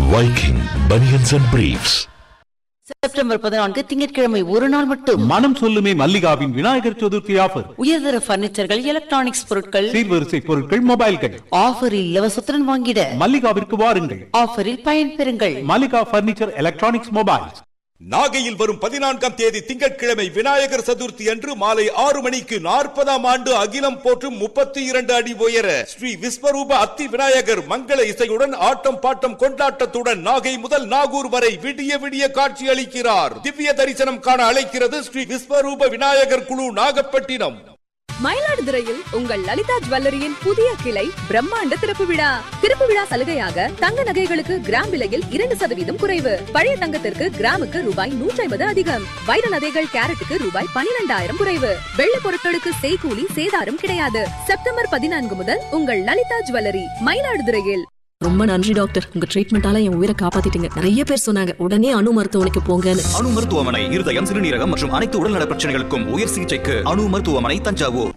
Viking Bunions and Briefs. September 14 திங்கட்கிழமை ஒரு நாள் மட்டும் மனம் சொல்லுமே மல்லிகாவின் விநாயகர் சதுர்த்தி ஆஃபர். உயர்தர பர்னிச்சர்கள், எலக்ட்ரானிக்ஸ் பொருட்கள், சீர்வரிசை பொருட்கள், மொபைல்கள் ஆஃபரில் இலவசத்துடன் வாங்கிட மல்லிகாவிற்கு வாருங்கள். ஆஃபரில் பயன்பெறுங்கள். Mallika furniture, electronics, mobiles. நாகையில் வரும் 14ஆம் தேதி திங்கட்கிழமை விநாயகர் சதுர்த்தி அன்று மாலை 6 மணிக்கு 40ஆம் ஆண்டு அகிலம் போற்றும் 32 அடி உயர ஸ்ரீ விஸ்வரூப அத்தி விநாயகர் மங்கள இசையுடன் ஆட்டம் பாட்டம் கொண்டாட்டத்துடன் நாகை முதல் நாகூர் வரை விடிய விடிய காட்சி அளிக்கிறார். திவ்ய தரிசனம் காண அழைக்கிறது ஸ்ரீ விஸ்வரூப விநாயகர் குழு, நாகப்பட்டினம். மயிலாடுதுறையில் உங்கள் லலிதா ஜுவல்லரியின் புதிய கிளை பிரம்மாண்ட திறப்பு விழா சலுகையாக தங்க நகைகளுக்கு கிராம் விலையில் 2% குறைவு. பழைய தங்கத்திற்கு கிராமுக்கு ரூபாய் 150 அதிகம். வைர நகைகள் கேரட்டுக்கு ரூபாய் 12,000 குறைவு. வெள்ள பொருட்களுக்கு செய்கூலி சேதாரம் கிடையாது. செப்டம்பர் 14 முதல் உங்கள் லலிதா ஜுவல்லரி மயிலாடுதுறையில். ரொம்ப நன்றி டாக்டர், உங்க ட்ரீட்மெண்டால என் உயிரை காப்பாத்திட்டீங்க. நிறைய பேர் சொன்னாங்க உடனே அணு மருத்துவமனைக்கு போங்கன்னு. அணு மருத்துவமனை இருதயம், சிறுநீரகம் மற்றும் அனைத்து உடல்நல பிரச்சனைகளுக்கும் உயர் சிகிச்சைக்கு அணு மருத்துவமனை, தஞ்சாவூர்.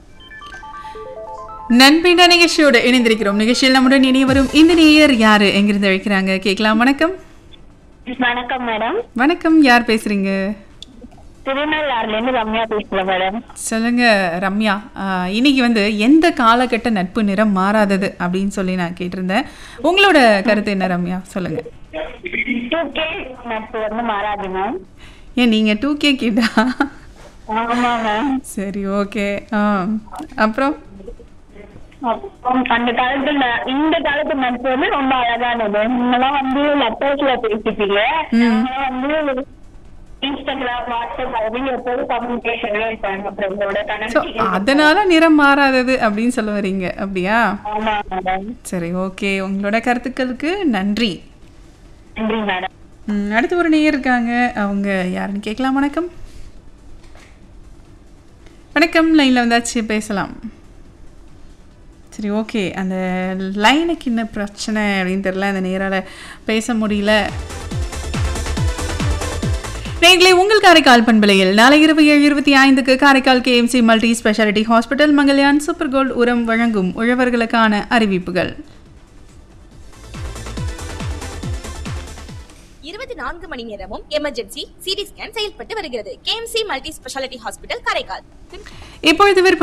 நண்பின நிகழ்ச்சியோடு இணைந்திருக்கிறோம். நிகழ்ச்சியில் நம்முடன் இனி வரும் இந்த நேயர் யாரு, எங்கிருந்து அழைக்கிறாங்க கேட்கலாம். வணக்கம். வணக்கம் மேடம். வணக்கம், யார் பேசுறீங்க? திருநள்ளாறுல இருந்து ரம்யா பேசுறேன் மேடம். சொல்லுங்க ரம்யா, இன்னைக்கு எந்த காலகட்ட நட்பு நிறம் மாறாதது அப்படின்னு சொல்லி நான் கேட்டிருந்தேன். உங்களோட கருத்து என்ன ரம்யா, சொல்லுங்க. 2K நட்பு மாறாது மேம். ஏன் நீங்க 2K கிட்டா? ஆமா மேம். சரி, ஓகே. அப்புறம் அந்த காலத்துல இந்த காலத்து நட்பு ரொம்ப அழகானது. நீங்களாம் லெட்டர்ஸ்ல பேசிப்பீங்க, நாங்களாம் இன்ஸ்டாகிராம், வாட்ஸ்அப் அப்படின்னு எப்போதும் கம்யூனிகேஷன்ல இருப்பாங்க. அதனால நிறம் மாறாதது அப்படின்னு சொல்ல வரீங்க, அப்படியா? ஆமா மேடம். சரி, ஓகே. உங்களோட கருத்துக்களுக்கு நன்றி. நன்றி மேடம். அடுத்து ஒரு நேயர் இருக்காங்க, அவங்க யாருன்னு கேட்கலாம். வணக்கம். வணக்கம், லைன்ல வந்தாச்சு, பேசலாம். சரி, ஓகே. அந்த லைனுக்கு என்ன பிரச்சனை அப்படின்னு தெரியல, அந்த நேரால பேச முடியல. நேயர்களே, உங்கள் காரைக்கால் பண்பலையில் நாளை இரவு 7:25 Karaikal KMC multi speciality hospital Mangalyaan super gold உரம் வழங்கும் உழவர்களுக்கான அறிவிப்புகள். 24 மணி நேரமும் எமர்ஜென்சி சிடி ஸ்கேன் செயல்பட்டு வருகிறது. KMC multi speciality hospital Karaikal. இப்பொழுது